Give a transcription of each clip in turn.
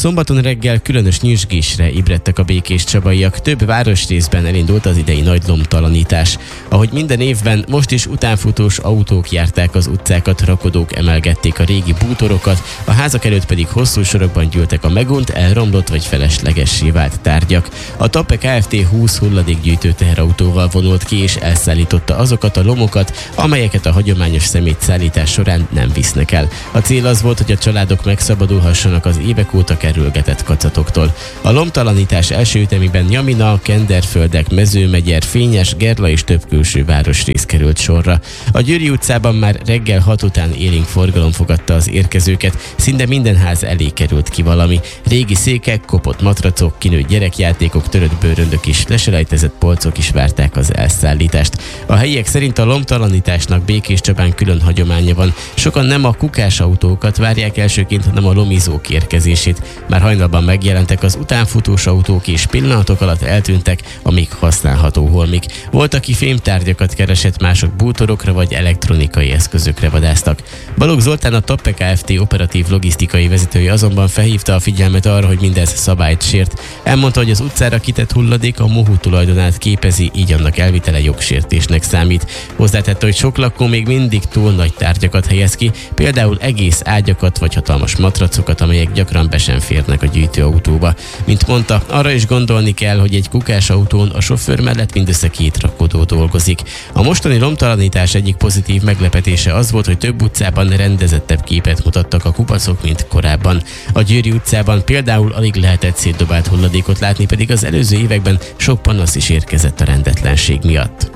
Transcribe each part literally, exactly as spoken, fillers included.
Szombaton reggel különös nyüzsgésre ébredtek a békéscsabaiak, több városrészben elindult az idei nagy lomtalanítás. Ahogy minden évben, most is utánfutós autók járták az utcákat, rakodók emelgették a régi bútorokat, a házak előtt pedig hosszú sorokban gyűltek a megunt, elromlott vagy feleslegessé vált tárgyak. A Tappe Kft. húsz hulladékgyűjtő teherautóval vonult ki és elszállította azokat a lomokat, amelyeket a hagyományos szemétszállítás során nem visznek el. A cél az volt, hogy a családok megszabadulhassanak az évek óta kerülgetett kacatoktól. A lomtalanítás első ütemiben Nyamina, Kenderföldek, Mezőmegyer, Fényes, Gerla és több külső városrész került sorra. A Győri utcában már reggel hat után élénk forgalom fogadta az érkezőket, szinte minden ház elé került ki valami. Régi székek, kopott matracok, kinőtt gyerekjátékok, törött bőröndök és leselejtezett polcok is várták az elszállítást. A helyiek szerint a lomtalanításnak Békéscsabán külön hagyománya van. Sokan nem a kukásautókat várják elsőként, hanem a lomizók érkezését. Már hajnalban megjelentek az utánfutós autók és pillanatok alatt eltűntek a még használható holmik. Volt, aki fémtárgyakat keresett, mások bútorokra vagy elektronikai eszközökre vadásztak. Balogh Zoltán, a Tappe Kft. Operatív logisztikai vezetője azonban felhívta a figyelmet arra, hogy mindez szabályt sért. Elmondta, hogy az utcára kitett hulladék a mohu tulajdonát képezi, így annak elvitele jogsértésnek számít. Hozzátette, hogy sok lakó még mindig túl nagy tárgyakat helyez ki, például egész ágyakat vagy hatalmas matracokat, amelyek gyakran be sem férnek a gyűjtőautóba. Mint mondta, arra is gondolni kell, hogy egy kukásautón a sofőr mellett mindössze két rakodó dolgozik. A mostani lomtalanítás egyik pozitív meglepetése az volt, hogy több utcában rendezettebb képet mutattak a kupacok, mint korábban. A Győri utcában például alig lehetett szétdobált hulladékot látni, pedig az előző években sok panasz is érkezett a rendetlenség miatt.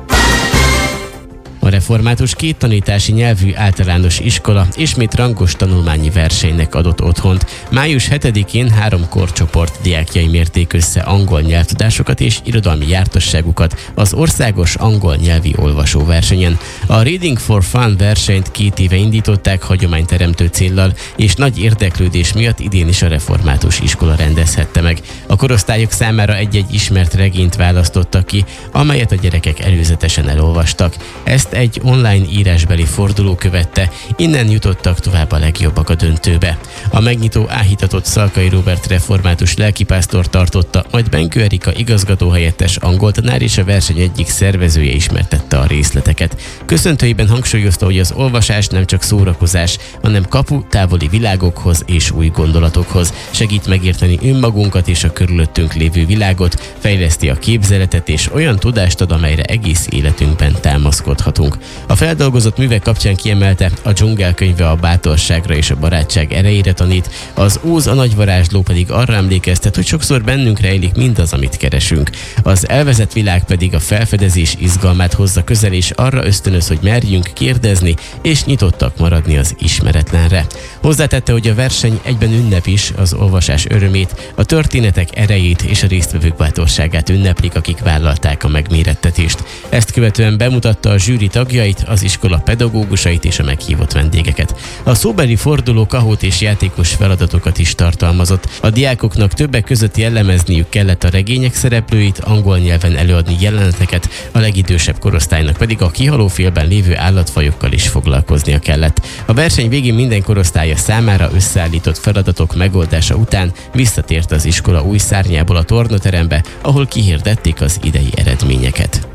A református két tanítási nyelvű általános iskola ismét rangos tanulmányi versenynek adott otthont. május hetedikén három korcsoport diákjai mérték össze angol nyelvtudásokat és irodalmi jártasságukat az országos angol nyelvi olvasóversenyen. A Reading for Fun versenyt két éve indították hagyományteremtő céllal, és nagy érdeklődés miatt idén is a református iskola rendezhette meg. A korosztályok számára egy-egy ismert regényt választottak ki, amelyet a gyerekek előzetesen elolvastak. Ezt egy online írásbeli forduló követte, innen jutottak tovább a legjobbak a döntőbe. A megnyitó áhítatott Szalkai Róbert református lelkipásztor tartotta, majd Benkő Erika igazgatóhelyettes angoltanár és a verseny egyik szervezője ismertette a részleteket. Köszöntőiben hangsúlyozta, hogy az olvasás nem csak szórakozás, hanem kapu távoli világokhoz és új gondolatokhoz. Segít megérteni önmagunkat és a körülöttünk lévő világot, fejleszti a képzeletet és olyan tudást ad, amelyre egész életünkben támaszkodhatunk. A feldolgozott művek kapcsán kiemelte, a Dzsungel könyve a bátorságra és a barátság erejére tanít, az Óz a nagyvarázsló pedig arra emlékeztet, hogy sokszor bennünk rejlik mindaz, amit keresünk. Az elvezett világ pedig a felfedezés izgalmát hozza közel, és arra ösztönöz, hogy merjünk kérdezni, és nyitottak maradni az ismeretlenre. Hozzátette, hogy a verseny egyben ünnep is, az olvasás örömét, a történetek erejét és a résztvevők bátorságát ünneplik, akik vállalták a megmérettetést. Ezt követően bemutatta a zsűri tagjait, az iskola pedagógusait és a meghívott vendégeket. A szóbeli forduló kahót és játékos feladatokat is tartalmazott. A diákoknak többek között jellemezniük kellett a regények szereplőit, angol nyelven előadni jeleneteket, a legidősebb korosztálynak pedig a kihalófélben lévő állatfajokkal is foglalkoznia kellett. A verseny végén minden korosztálya számára összeállított feladatok megoldása után visszatért az iskola új szárnyából a tornaterembe, ahol kihirdették az idei eredményeket.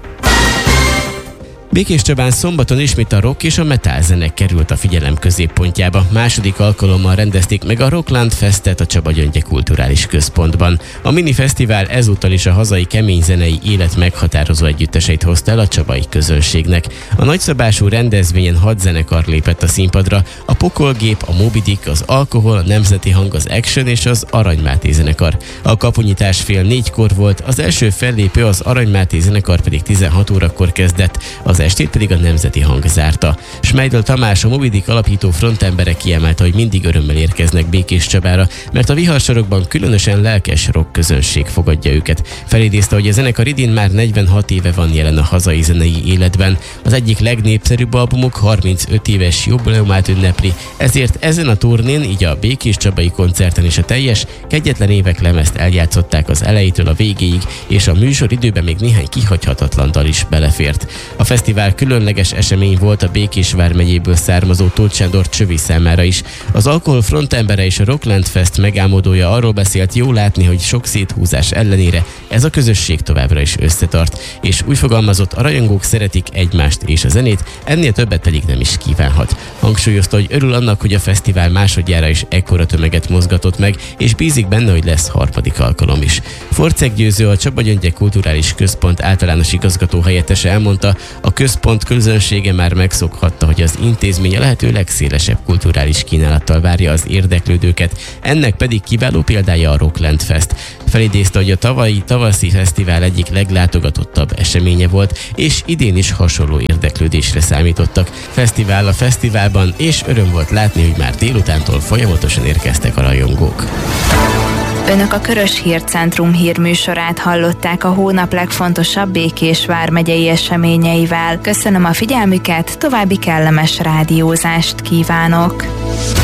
Békéscsabán szombaton ismét a rock és a metal zene került a figyelem középpontjába. Második alkalommal rendezték meg a Rockland Festet a Csaba Gyöngye Kulturális Központban. A mini fesztivál ezúttal is a hazai kemény zenei élet meghatározó együtteseit hozta el a csabai közönségnek. A nagyszabású rendezvényen hat zenekar lépett a színpadra, a Pokolgép, a Moby Dick, az Alkohol, a Nemzeti Hang, az Action és az Arany Máté zenekar. A kapunyitás fél négykor volt, az első fellépő, az Arany Máté zenekar pedig tizenhat órakor kezdett, az estét pedig a Nemzeti Hang zárta. Schmeidl Tamás, a Moby Dick alapító frontembere kiemelte, hogy mindig örömmel érkeznek Békéscsabára, mert a viharsorokban különösen lelkes rock közönség fogadja őket. Felidézte, hogy a zenekar idén már negyvenhat éve van jelen a hazai zenei életben. Az egyik legnépszerűbb albumuk harmincöt éves jubileumát ünnepli, ezért ezen a turnén, így a békéscsabai koncerten is a teljes Kegyetlen évek lemezt eljátszották az elejétől a végéig, és a műsoridőben még néhány kihagyhatatlan dal is belefért. A fesztivál Fesztivál különleges esemény volt a Békés vármegyéből származó Tóth Sándor Csövi számára is. Az alkohol frontembere és a Rockland Fest megálmodója arról beszélt, jó látni, hogy sok széthúzás ellenére ez a közösség továbbra is összetart, és úgy fogalmazott, a rajongók szeretik egymást és a zenét, ennél többet pedig nem is kívánhat. Hangsúlyozta, hogy örül annak, hogy a fesztivál másodjára is ekkora tömeget mozgatott meg, és bízik benne, hogy lesz harmadik alkalom is. Forczek Győző, a Csaba Gyöngye Kulturális Központ általános igazgató helyettese elmondta, a központ közönsége már megszokhatta, hogy az intézmény a lehető legszélesebb kulturális kínálattal várja az érdeklődőket, ennek pedig kiváló példája a Rockland Fest. Felidézte, hogy a tavalyi tavaszi fesztivál egyik leglátogatottabb eseménye volt, és idén is hasonló érdeklődésre számítottak. Fesztivál a fesztiválban, és öröm volt látni, hogy már délutántól folyamatosan érkeztek a rajongók. Önök a Körös Hírcentrum hírműsorát hallották a hónap legfontosabb Békés vármegyei eseményeivel. Köszönöm a figyelmüket, további kellemes rádiózást kívánok!